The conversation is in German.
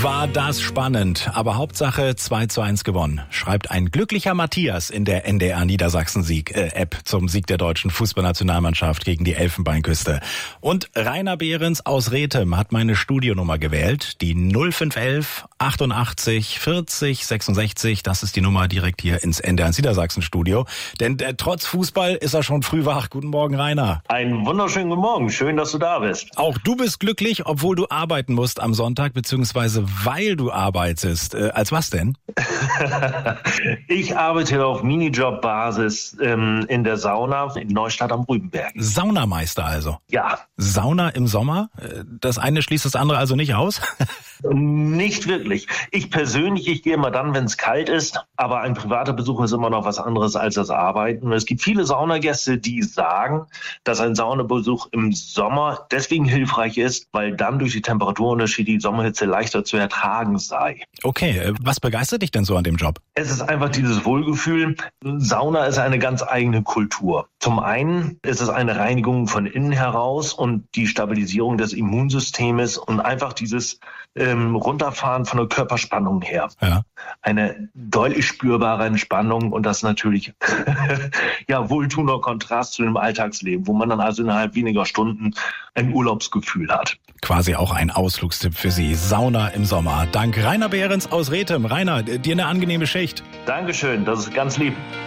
War das spannend, aber Hauptsache 2:1 gewonnen, schreibt ein glücklicher Matthias in der NDR Niedersachsen-App zum Sieg der deutschen Fußballnationalmannschaft gegen die Elfenbeinküste. Und Rainer Behrens aus Rethem hat meine Studionummer gewählt, die 0511 88 40 66. Das ist die Nummer direkt hier ins NDR Niedersachsen-Studio. Denn trotz Fußball ist er schon früh wach. Guten Morgen, Rainer. Einen wunderschönen guten Morgen. Schön, dass du da bist. Auch du bist glücklich, obwohl du arbeiten musst am Sonntag, beziehungsweise weil du arbeitest. Als was denn? Ich arbeite auf Minijob-Basis in der Sauna in Neustadt am Rübenberg. Saunameister also? Ja. Sauna im Sommer? Das eine schließt das andere also nicht aus? Nicht wirklich. Ich gehe immer dann, wenn es kalt ist, aber ein privater Besuch ist immer noch was anderes als das Arbeiten. Es gibt viele Saunagäste, die sagen, dass ein Saunabesuch im Sommer deswegen hilfreich ist, weil dann durch die Temperaturunterschiede die Sommerhitze leichter zu ertragen sei. Okay, was begeistert dich denn so an dem Job? Es ist einfach dieses Wohlgefühl. Sauna ist eine ganz eigene Kultur. Zum einen ist es eine Reinigung von innen heraus und die Stabilisierung des Immunsystems und einfach dieses Runterfahren von der Körperspannung her. Ja. Eine deutlich spürbare Entspannung und das natürlich ja wohltuender Kontrast zu dem Alltagsleben, wo man dann also innerhalb weniger Stunden ein Urlaubsgefühl hat. Quasi auch ein Ausflugstipp für Sie. Sauna im Sommer. Dank Rainer Behrens aus Rethem. Rainer, dir eine angenehme Schicht. Dankeschön, das ist ganz lieb.